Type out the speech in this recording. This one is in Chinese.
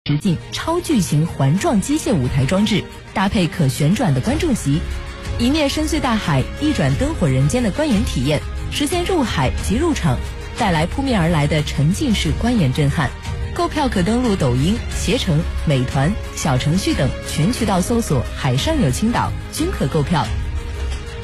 直径超巨型环状机械舞台装置，搭配可旋转的观众席，一面深邃大海，一转灯火人间的观演体验，实现入海即入场，带来扑面而来的沉浸式观演震撼。购票可登录抖音、携程、美团、小程序等全渠道搜索"海上有青岛"，均可购票。